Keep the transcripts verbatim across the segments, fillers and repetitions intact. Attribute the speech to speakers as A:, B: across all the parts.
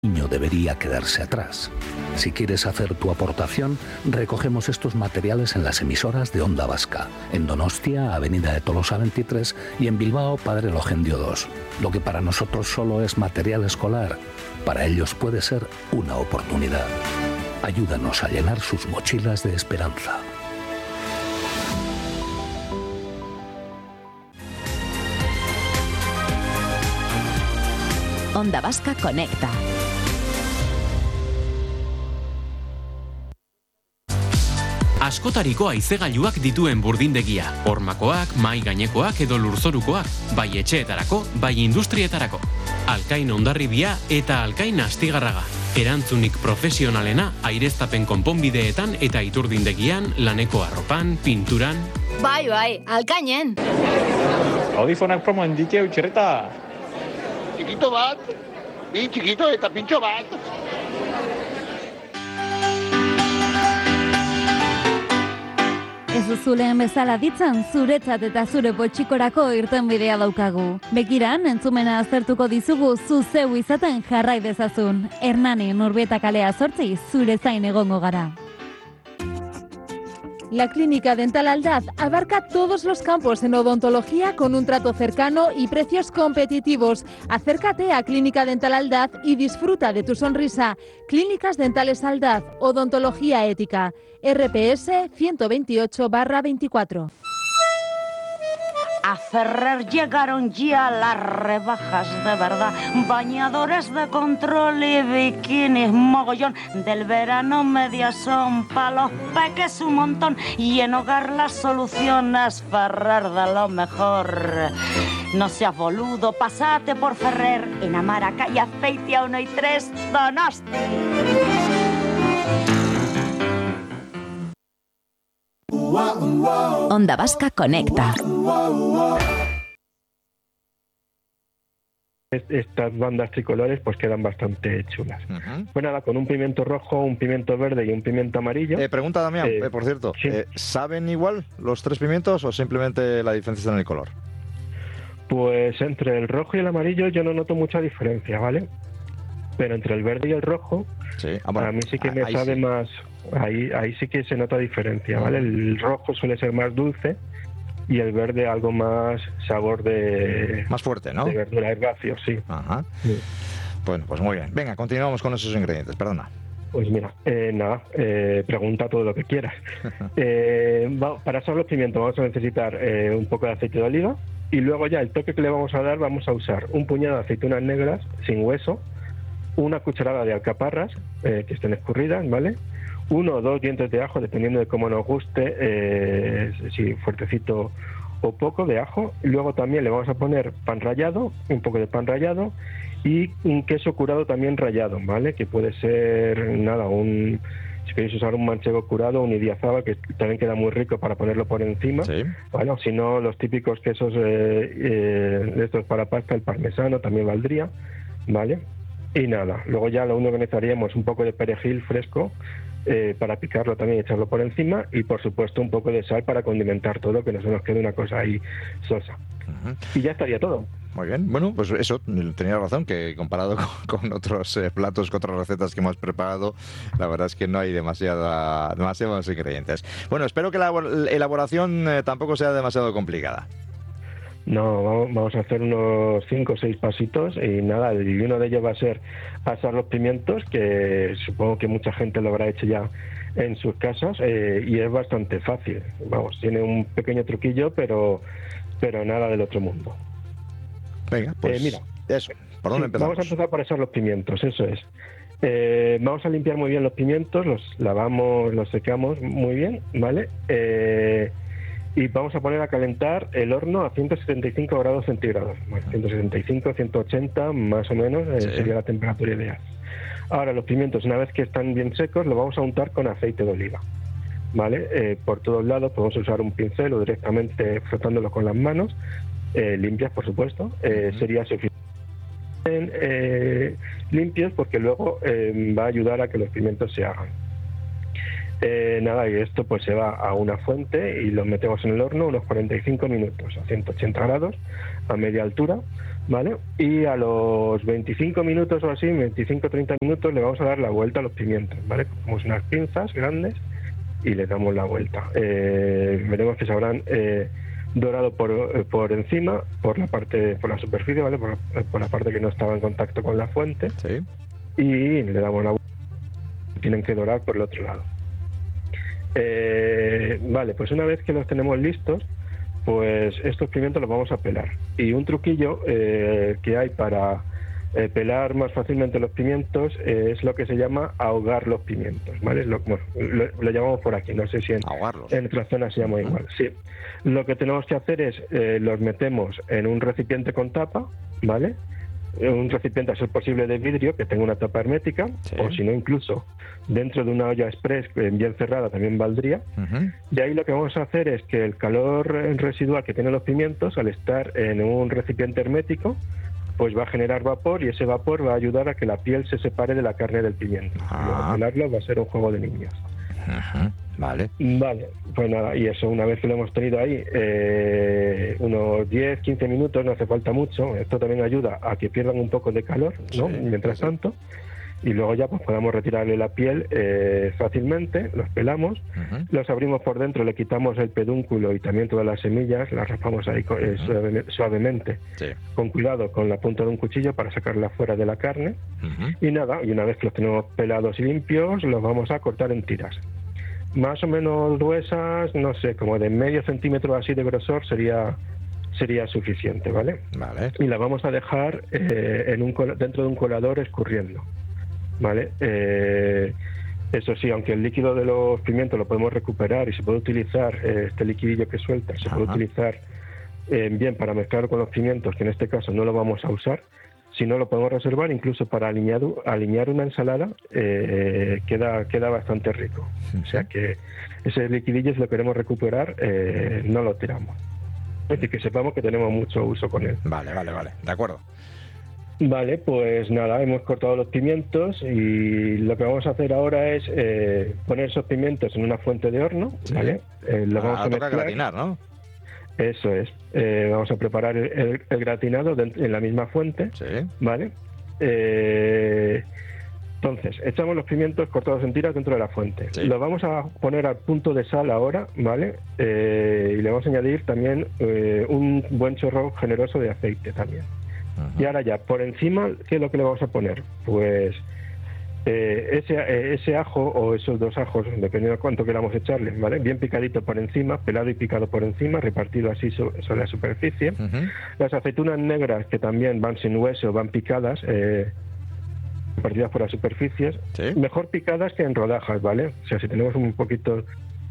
A: niño debería quedarse atrás. Si quieres hacer tu aportación, recogemos estos materiales en las emisoras de Onda Vasca, en Donostia, Avenida de Tolosa veintitrés, y en Bilbao, Padre Logendio dos. Lo que para nosotros solo es material escolar, para ellos puede ser una oportunidad. Ayúdanos a llenar sus mochilas de esperanza.
B: Onda Vasca Conecta.
C: Askotariko haizegailuak dituen burdindegia. Hormakoak, mai gainekoak edo lurzorukoak, bai etxeetarako, bai industrietarako. Alkain Hondarribia eta Alkain Astigarraga. Erantzunik profesionalena aireztapen konponbideetan eta iturdindegian, laneko arropan, pinturan.
D: Bai, bai, Alkainen.
E: Audifonak promoen ditu txerreta.
F: Txikito bat, bi txikito eta pintxo bat.
G: Ez duzuleen bezala ditzan, zuretzat eta zure potxikorako irtenbidea daukagu. Begiran, entzumena aztertuko dizugu zu zeu izaten jarrai dezazun. Hernani Nurbieta kalea zortzi, zure zain egongo gara.
H: La Clínica Dental Aldaz abarca todos los campos en odontología con un trato cercano y precios competitivos. Acércate a Clínica Dental Aldaz y disfruta de tu sonrisa. Clínicas Dentales Aldaz, odontología ética. R P S ciento veintiocho barra veinticuatro.
I: A Ferrer llegaron ya las rebajas de verdad. Bañadores de control y bikinis, mogollón. Del verano medias son pa' los peques un montón. Y en hogar las soluciones Ferrer de lo mejor. No seas boludo, pasate por Ferrer. En Amara, calle Azpeitia uno y tres, Donosti.
B: Onda Vasca Conecta.
J: Estas bandas tricolores pues quedan bastante chulas. Uh-huh. Pues nada, con un pimiento rojo, un pimiento verde y un pimiento amarillo.
K: Eh, pregunta Damián, eh, eh, por cierto, sí. eh, ¿saben igual los tres pimientos o simplemente la diferencia está en el color?
J: Pues entre el rojo y el amarillo yo no noto mucha diferencia, ¿vale? Pero entre el verde y el rojo, sí. ah, bueno, a mí sí que me sabe sí. más... Ahí, ahí sí que se nota diferencia, ¿vale? El rojo suele ser más dulce y el verde algo más sabor de...
K: Más fuerte, ¿no?
J: De verdura herbáceo, sí.
K: Ajá. Sí. Bueno, pues muy bien. Venga, continuamos con esos ingredientes, perdona.
J: Pues mira, eh, nada, eh, pregunta todo lo que quieras. eh, va, para hacer los pimientos vamos a necesitar eh, un poco de aceite de oliva y luego ya el toque que le vamos a dar vamos a usar un puñado de aceitunas negras sin hueso, una cucharada de alcaparras eh, que estén escurridas, ¿vale? Uno o dos dientes de ajo, dependiendo de cómo nos guste, eh, si fuertecito o poco de ajo. Luego también le vamos a poner pan rallado, un poco de pan rallado y un queso curado también rallado, ¿vale? Que puede ser, nada, un... Si queréis usar un manchego curado, un idiazaba, que también queda muy rico para ponerlo por encima. Sí. Bueno, si no, los típicos quesos eh, eh, de estos para pasta, el parmesano también valdría, ¿vale? Y nada, luego ya lo único que necesitaríamos es un poco de perejil fresco, Eh, para picarlo también y echarlo por encima y por supuesto un poco de sal para condimentar todo, que no se nos quede una cosa ahí sosa. Uh-huh. Y ya estaría todo.
K: Muy bien, bueno, pues eso, tenía razón, que comparado con, con otros eh, platos, con otras recetas que hemos preparado, la verdad es que no hay demasiada, demasiados ingredientes. Bueno, espero que la elaboración eh, tampoco sea demasiado complicada.
J: No, vamos a hacer unos cinco o seis pasitos y nada, y uno de ellos va a ser asar los pimientos, que supongo que mucha gente lo habrá hecho ya en sus casas, eh, y es bastante fácil. Vamos, tiene un pequeño truquillo, pero pero nada del otro mundo.
K: Venga, pues
J: eh, mira,
K: eso, ¿por dónde sí, empezamos?
J: Vamos a empezar por asar los pimientos, eso es. Eh, vamos a limpiar muy bien los pimientos, los lavamos, los secamos muy bien, ¿vale? Eh... Y vamos a poner a calentar el horno a ciento setenta y cinco grados centígrados. Bueno, ciento setenta y cinco, ciento ochenta más o menos eh, sí. sería la temperatura ideal. Ahora los pimientos, una vez que están bien secos, los vamos a untar con aceite de oliva, ¿vale? Eh, por todos lados podemos usar un pincel o directamente frotándolo con las manos, eh, limpias por supuesto, eh, uh-huh. sería suficiente. Eh, limpios porque luego eh, va a ayudar a que los pimientos se hagan. Eh, nada, y esto pues se va a una fuente y lo metemos en el horno unos cuarenta y cinco minutos a ciento ochenta grados a media altura, ¿vale? Y a los veinticinco minutos o así, veinticinco a treinta minutos, le vamos a dar la vuelta a los pimientos, ¿vale? Cogemos unas pinzas grandes y le damos la vuelta. Eh, veremos que se habrán eh, dorado por, por encima, por la parte, por la superficie, ¿vale? Por, por la parte que no estaba en contacto con la fuente.
K: Sí.
J: Y le damos la vuelta. Tienen que dorar por el otro lado. Eh, vale, pues una vez que los tenemos listos, pues estos pimientos los vamos a pelar. Y un truquillo eh, que hay para eh, pelar más fácilmente los pimientos eh, es lo que se llama ahogar los pimientos, ¿vale? Lo, bueno, lo, lo llamamos por aquí, no sé si en, en otra zona se llama uh-huh. igual. Sí. Lo que tenemos que hacer es eh, los metemos en un recipiente con tapa, ¿vale? Un recipiente a ser posible de vidrio que tenga una tapa hermética, sí. o si no incluso dentro de una olla express bien cerrada también valdría. Uh-huh. Y ahí lo que vamos a hacer es que el calor residual que tienen los pimientos, al estar en un recipiente hermético, pues va a generar vapor y ese vapor va a ayudar a que la piel se separe de la carne del pimiento. Ah. Y pelarlo va a ser un juego de niños.
K: Uh-huh. Vale.
J: Vale, pues nada, y eso una vez que lo hemos tenido ahí, eh, unos diez, quince minutos, no hace falta mucho. Esto también ayuda a que pierdan un poco de calor, ¿no? Sí, mientras sí. tanto. Y luego ya pues podamos retirarle la piel eh, fácilmente, los pelamos, uh-huh. los abrimos por dentro, le quitamos el pedúnculo y también todas las semillas, las raspamos ahí eh, uh-huh. suave, suavemente, sí. con cuidado con la punta de un cuchillo para sacarla fuera de la carne. Uh-huh. Y nada, y una vez que los tenemos pelados y limpios, los vamos a cortar en tiras. Más o menos gruesas, no sé, como de medio centímetro así de grosor sería sería suficiente, ¿vale?
K: Vale.
J: Y la vamos a dejar eh, en un dentro de un colador escurriendo, ¿vale? Eh, eso sí, aunque el líquido de los pimientos lo podemos recuperar y se puede utilizar, eh, este liquidillo que suelta, se Ajá. puede utilizar eh, bien para mezclar con los pimientos, que en este caso no lo vamos a usar. Si no, lo podemos reservar incluso para alinear, alinear una ensalada, eh, queda, queda bastante rico. O sea que ese liquidillo, si lo queremos recuperar, eh, no lo tiramos. Es decir, que sepamos que tenemos mucho uso con él.
K: Vale, vale, vale. De acuerdo.
J: Vale, pues nada, hemos cortado los pimientos y lo que vamos a hacer ahora es eh, poner esos pimientos en una fuente de horno, sí. ¿vale? Eh, lo vamos
K: a,
J: a
K: toca gratinar, ¿no?
J: Eso es. Eh, vamos a preparar el, el, el gratinado de, en la misma fuente,
K: sí.
J: ¿vale? Eh, entonces, echamos los pimientos cortados en tiras dentro de la fuente. Sí. Lo vamos a poner al punto de sal ahora, ¿vale? Eh, y le vamos a añadir también eh, un buen chorro generoso de aceite también. Uh-huh. Y ahora ya, por encima, ¿qué es lo que le vamos a poner? Pues eh, ese, eh, ese ajo o esos dos ajos, dependiendo de cuánto queramos echarle, ¿vale? Bien picadito por encima, pelado y picado por encima, repartido así so, sobre la superficie. Uh-huh. Las aceitunas negras, que también van sin hueso, van picadas, eh, repartidas por las superficies, ¿sí? Mejor picadas que en rodajas, ¿vale? O sea, si tenemos un poquito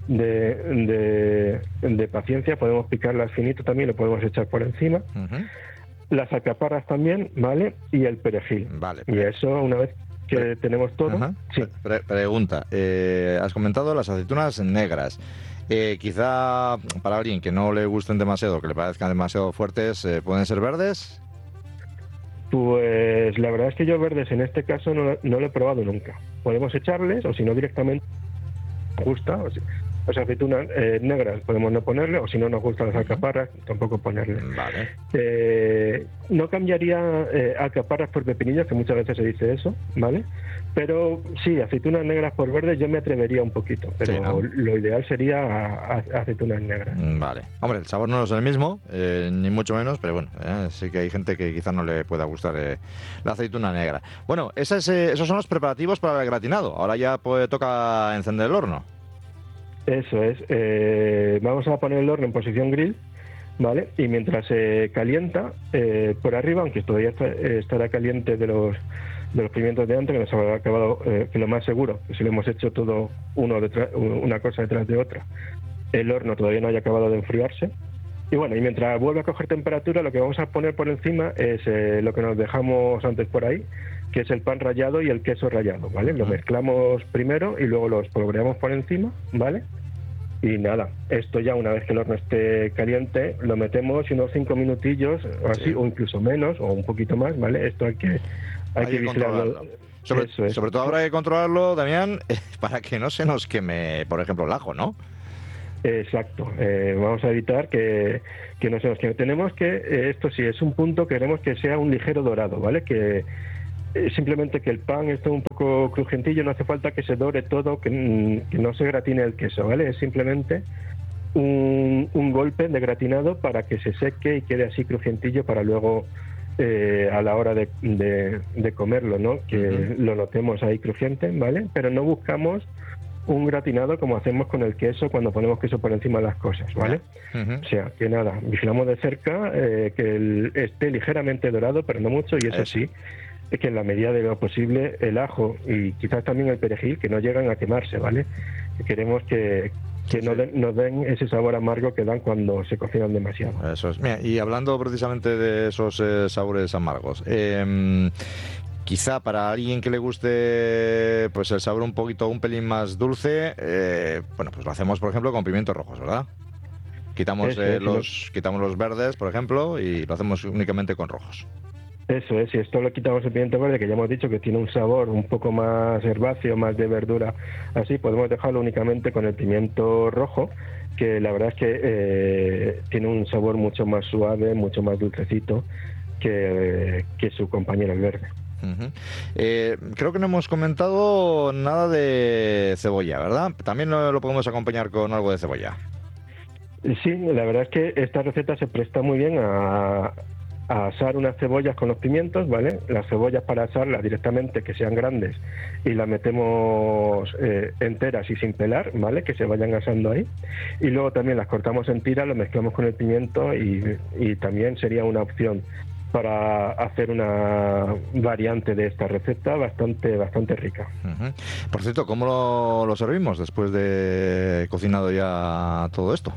J: de, de, de paciencia, podemos picarlas finito también, lo podemos echar por encima. Uh-huh. Las alcaparras también, ¿vale? Y el perejil.
K: Vale.
J: Y eso, una vez que Pre- tenemos todo...
K: Uh-huh. Sí. Pre- pregunta, eh, has comentado las aceitunas negras. Eh, quizá para alguien que no le gusten demasiado, que le parezcan demasiado fuertes, eh, ¿pueden ser verdes?
J: Pues la verdad es que yo verdes en este caso no, no lo he probado nunca. Podemos echarles, o si no directamente nos gusta, o si, las aceitunas eh, negras podemos no ponerle, o si no nos gustan las alcaparras, tampoco ponerle.
K: Vale.
J: Eh, no cambiaría eh, alcaparras por pepinillos, que muchas veces se dice eso, ¿vale? Pero sí, aceitunas negras por verdes yo me atrevería un poquito, pero sí, ¿no? Lo ideal sería a, a aceitunas negras.
K: Vale. Hombre, el sabor no es el mismo, eh, ni mucho menos, pero bueno, eh, sí que hay gente que quizás no le pueda gustar eh, la aceituna negra. Bueno, esas, eh, esos son los preparativos para el gratinado. Ahora ya pues, toca encender el horno.
J: Eso es. Eh, vamos a poner el horno en posición grill, ¿vale? Y mientras se eh, calienta, eh, por arriba, aunque todavía está, eh, estará caliente de los de los pimientos de antes, que nos habrá acabado, eh, que lo más seguro, que si lo hemos hecho todo uno detrás, una cosa detrás de otra, el horno todavía no haya acabado de enfriarse. Y bueno, y mientras vuelve a coger temperatura, lo que vamos a poner por encima es eh, lo que nos dejamos antes por ahí, que es el pan rallado y el queso rallado, ¿vale? Lo mezclamos primero y luego los polvoreamos por encima, ¿vale? Y nada, esto ya una vez que el horno esté caliente, lo metemos unos cinco minutillos o así, sí. O incluso menos, o un poquito más, ¿vale? Esto hay que, hay, hay que, que vigilarlo.
K: Sobre, sobre todo habrá que controlarlo, Damián, eh, para que no se nos queme, por ejemplo, el ajo, ¿no?
J: Exacto, eh, vamos a evitar que, que no se nos queme. Tenemos que, eh, esto sí, es un punto, queremos que sea un ligero dorado, ¿vale? Que eh, simplemente que el pan esté un poco crujentillo, no hace falta que se dore todo, que, que no se gratine el queso, ¿vale? Es simplemente un, un golpe de gratinado para que se seque y quede así crujentillo para luego eh, a la hora de, de, de comerlo, ¿no? Que uh-huh. lo notemos ahí crujiente, ¿vale? Pero no buscamos un gratinado como hacemos con el queso cuando ponemos queso por encima de las cosas, ¿vale? Uh-huh. O sea, que nada, vigilamos de cerca eh, que el, esté ligeramente dorado, pero no mucho, y eso, eso sí, es que en la medida de lo posible el ajo y quizás también el perejil, que no llegan a quemarse, ¿vale? Que queremos que, que sí, no den, nos den ese sabor amargo que dan cuando se cocinan demasiado.
K: Eso es. Mira, y hablando precisamente de esos eh, sabores amargos, eh, quizá para alguien que le guste pues el sabor un poquito, un pelín más dulce, eh, bueno, pues lo hacemos, por ejemplo, con pimientos rojos, ¿verdad? Quitamos, eh, los, quitamos los verdes, por ejemplo, y lo hacemos únicamente con rojos.
J: Eso es, y esto lo quitamos el pimiento verde, que ya hemos dicho que tiene un sabor un poco más herbáceo, más de verdura, así podemos dejarlo únicamente con el pimiento rojo, que la verdad es que eh, tiene un sabor mucho más suave, mucho más dulcecito que, que su compañero el verde.
K: Uh-huh. Eh, creo que no hemos comentado nada de cebolla, ¿verdad? También lo, lo podemos acompañar con algo de cebolla.
J: Sí, la verdad es que esta receta se presta muy bien a, a asar unas cebollas con los pimientos, ¿vale? Las cebollas para asarlas directamente, que sean grandes, y las metemos eh, enteras y sin pelar, ¿vale? Que se vayan asando ahí. Y luego también las cortamos en tiras, lo mezclamos con el pimiento y, y también sería una opción para hacer una variante de esta receta bastante bastante rica.
K: Uh-huh. Por cierto, ¿cómo lo, lo servimos después de cocinado ya todo esto?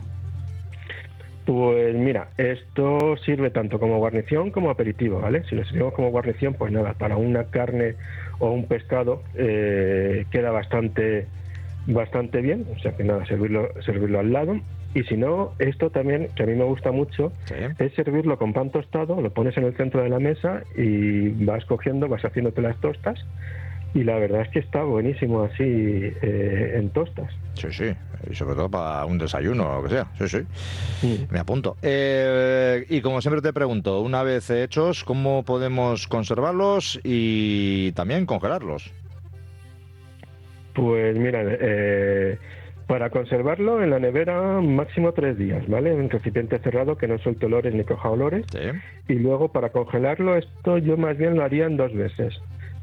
J: Pues mira, esto sirve tanto como guarnición como aperitivo, ¿vale? Si lo servimos como guarnición, pues nada, para una carne o un pescado eh, queda bastante bastante bien, o sea que nada, servirlo servirlo al lado. Y si no, esto también, que a mí me gusta mucho, sí, es servirlo con pan tostado, lo pones en el centro de la mesa y vas cogiendo, vas haciéndote las tostas, y la verdad es que está buenísimo así eh, en tostas.
K: Sí, sí, y sobre todo para un desayuno o lo que sea, sí, sí, sí. Me apunto. Eh, y como siempre te pregunto, una vez hechos, ¿cómo podemos conservarlos y también congelarlos?
J: Pues mira, eh... para conservarlo en la nevera máximo tres días, ¿vale? En un recipiente cerrado que no suelte olores ni coja olores. Sí. Y luego para congelarlo, esto yo más bien lo haría en dos veces.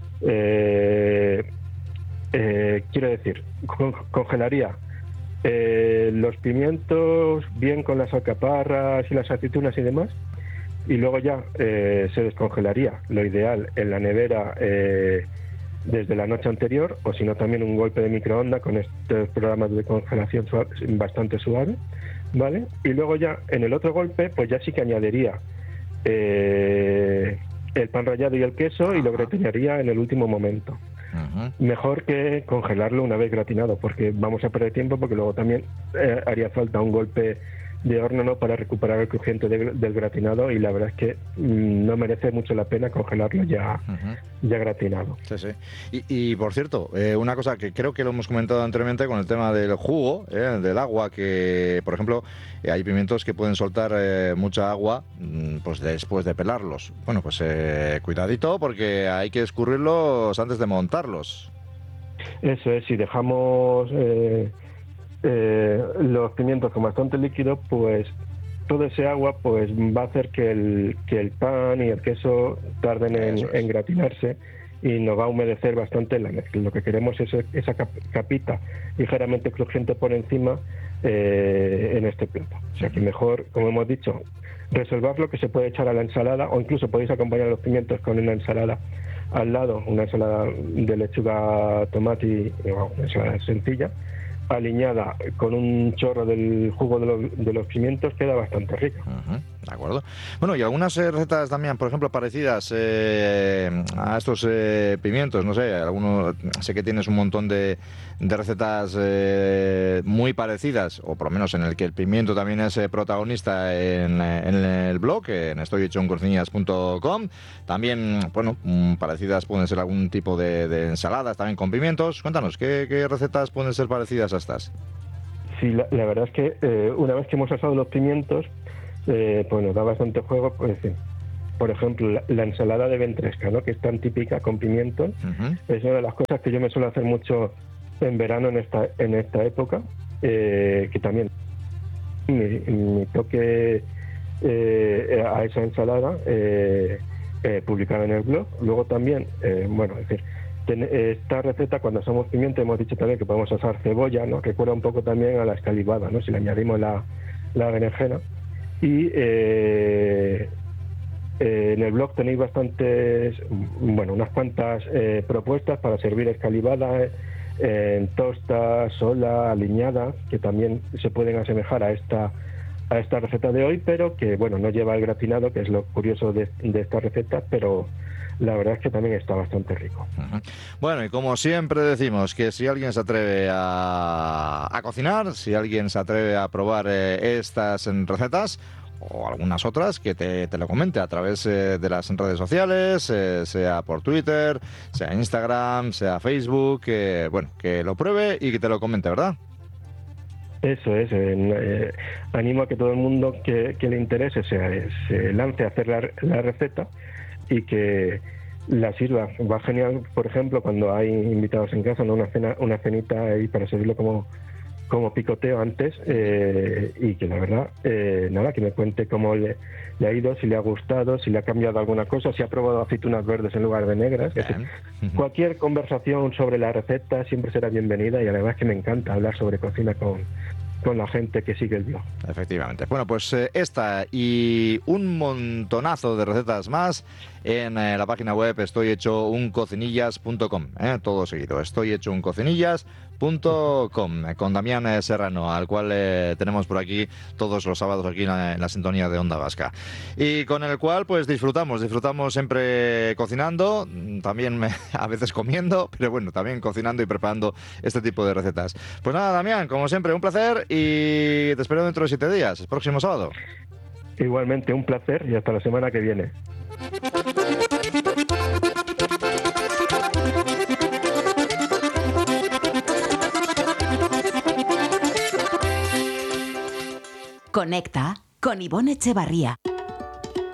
J: Eh, eh, quiero decir, con, congelaría eh, los pimientos bien con las alcaparras y las aceitunas y demás, y luego ya eh, se descongelaría, lo ideal, en la nevera eh, desde la noche anterior, o si no también un golpe de microondas con estos programas de congelación suave, bastante suave, ¿vale? Y luego ya en el otro golpe pues ya sí que añadiría eh, el pan rallado y el queso. Ajá. Y lo gratinaría en el último momento. Ajá. Mejor que congelarlo una vez gratinado, porque vamos a perder tiempo, porque luego también eh, haría falta un golpe de horno, ¿no?, para recuperar el crujiente de, del gratinado, y la verdad es que mmm, no merece mucho la pena congelarlo ya, uh-huh. ya gratinado.
K: Sí, sí. Y, y por cierto, eh, una cosa que creo que lo hemos comentado anteriormente con el tema del jugo, eh, del agua, que por ejemplo eh, hay pimientos que pueden soltar eh, mucha agua pues después de pelarlos. Bueno, pues eh, cuidadito, porque hay que escurrirlos antes de montarlos.
J: Eso es, si dejamos Eh, Eh, los pimientos con bastante líquido, pues todo ese agua pues va a hacer que el, que el pan y el queso tarden en, en gratinarse, y nos va a humedecer bastante la mezcla. Lo que queremos es esa capita ligeramente crujiente por encima eh, en este plato. O sea que mejor, como hemos dicho, reservarlo, que se puede echar a la ensalada, o incluso podéis acompañar los pimientos con una ensalada al lado, una ensalada de lechuga, tomate y bueno, una ensalada sencilla, aliñada con un chorro del jugo de los, de los pimientos, queda bastante rica.
K: Uh-huh, de acuerdo. Bueno, y algunas eh, recetas también, por ejemplo, parecidas eh, a estos eh, pimientos, no sé, alguno, sé que tienes un montón de, de recetas eh, muy parecidas, o por lo menos en el que el pimiento también es eh, protagonista en, en el blog, en estoy hecho en cocinas punto com. También, bueno, parecidas pueden ser algún tipo de, de ensaladas también con pimientos. Cuéntanos, ¿qué, qué recetas pueden ser parecidas a estas?
J: Sí, la, la verdad es que eh, una vez que hemos asado los pimientos, eh, pues nos da bastante juego. Pues, por ejemplo, la, la ensalada de ventresca, ¿no? Que es tan típica con pimientos. Uh-huh. Es una de las cosas que yo me suelo hacer mucho en verano en esta en esta época, eh, que también mi, mi toque eh, a esa ensalada eh, eh, publicada en el blog. Luego también, eh, bueno, es decir, ten, esta receta cuando asamos pimiento hemos dicho también que podemos asar cebolla, ¿no? Recuerda un poco también a la escalivada, ¿no? Si le añadimos la, la berenjena. Y eh, eh, en el blog tenéis bastantes, bueno, unas cuantas eh, propuestas para servir escalivada eh, en tosta, sola, aliñada, que también se pueden asemejar a esta a esta receta de hoy, pero que bueno, no lleva el gratinado, que es lo curioso de, de esta receta, pero la verdad es que también está bastante rico.
K: Uh-huh. Bueno, y como siempre decimos, que si alguien se atreve a, a cocinar, si alguien se atreve a probar eh, estas recetas, o algunas otras, que te, te lo comente a través eh, de las redes sociales, eh, sea por Twitter, sea Instagram, sea Facebook, eh, bueno, que lo pruebe y que te lo comente, ¿verdad?
J: Eso es, eh, eh, animo a que todo el mundo que, que le interese se, se lance a hacer la, la receta y que la sirva. Va genial, por ejemplo, cuando hay invitados en casa, ¿no? Una cena, una cenita ahí para servirlo como como picoteo antes, eh, y que la verdad, eh, nada, que me cuente cómo le, le ha ido, si le ha gustado, si le ha cambiado alguna cosa, si ha probado aceitunas verdes en lugar de negras. Es decir, uh-huh. Cualquier conversación sobre la receta siempre será bienvenida, y además que me encanta hablar sobre cocina con, con la gente que sigue el blog.
K: Efectivamente. Bueno, pues eh, esta y un montonazo de recetas más en eh, la página web estoy hecho un cocinillas punto com, eh, todo seguido, estoy hecho un cocinillas punto com, eh, con Damián eh, Serrano, al cual eh, tenemos por aquí todos los sábados aquí en la, en la sintonía de Onda Vasca, y con el cual pues disfrutamos, disfrutamos siempre cocinando, también me, a veces comiendo, pero bueno, también cocinando y preparando este tipo de recetas. Pues nada, Damián, como siempre, un placer y te espero dentro de siete días, el próximo sábado.
J: Igualmente, un placer y hasta la semana que viene.
B: Conecta con Ivonne Echevarría.